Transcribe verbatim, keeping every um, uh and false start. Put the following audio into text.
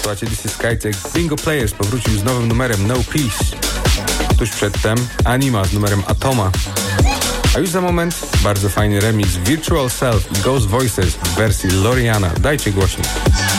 Słuchajcie, This is Skytech. Bingo Players powrócił z nowym numerem No Peace. Tuż przedtem Anima z numerem Atoma. A już za moment bardzo fajny remix Virtual Self i Ghost Voices w wersji Loriana. Dajcie głośniej.